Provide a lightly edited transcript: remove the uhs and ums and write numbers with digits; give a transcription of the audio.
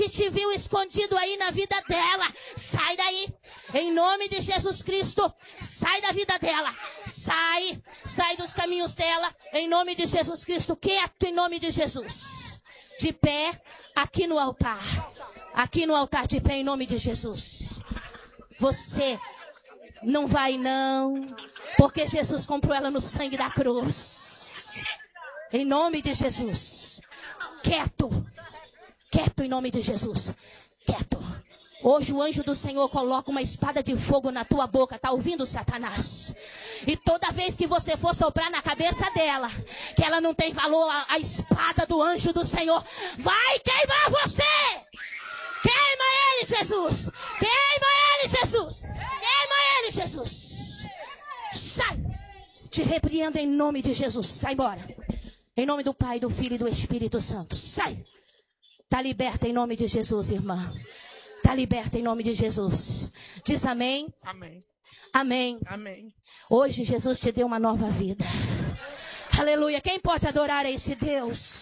que te viu escondido aí na vida dela, sai daí. Em nome de Jesus Cristo, sai da vida dela. Sai dos caminhos dela. Em nome de Jesus Cristo, quieto em nome de Jesus. De pé, aqui no altar. Aqui no altar, de pé em nome de Jesus. Você não vai não, porque Jesus comprou ela no sangue da cruz. Em nome de Jesus. Quieto em nome de Jesus. Quieto. Hoje o anjo do Senhor coloca uma espada de fogo na tua boca. Tá ouvindo, Satanás? E toda vez que você for soprar na cabeça dela, que ela não tem valor, a espada do anjo do Senhor vai queimar você. Queima ele, Jesus. Queima ele, Jesus. Queima ele, Jesus. Sai. Te repreendo em nome de Jesus. Sai embora. Em nome do Pai, do Filho e do Espírito Santo. Sai. Tá liberta em nome de Jesus, irmã. Está liberta em nome de Jesus. Diz amém. Amém. Amém. Amém. Hoje Jesus te deu uma nova vida. Aleluia. Quem pode adorar a esse Deus?